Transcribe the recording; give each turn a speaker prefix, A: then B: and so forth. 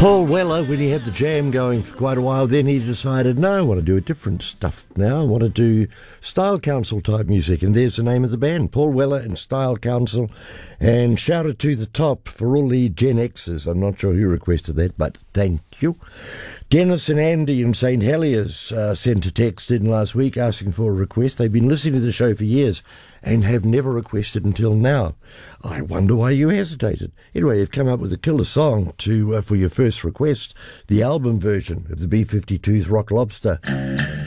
A: Paul Weller, when he had the Jam going for quite a while, then he decided, no, I want to do a different stuff now. I want to do Style Council type music. And there's the name of the band, Paul Weller and Style Council. And shout it to the top for all the Gen Xers. I'm not sure who requested that, but thank you. Dennis and Andy in St. Heliers sent a text in last week asking for a request. They've been listening to the show for years and have never requested until now. I wonder why you hesitated. Anyway, you've come up with a killer song for your first request, the album version of the B-52's Rock Lobster.